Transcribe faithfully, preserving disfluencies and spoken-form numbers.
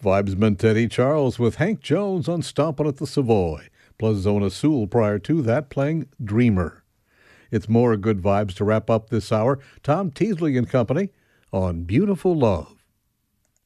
Vibesman Teddy Charles with Hank Jones on Stompin' at the Savoy, plus Zona Sewell prior to that playing Dreamer. It's more good vibes to wrap up this hour. Tom Teasley and Company on Beautiful Love.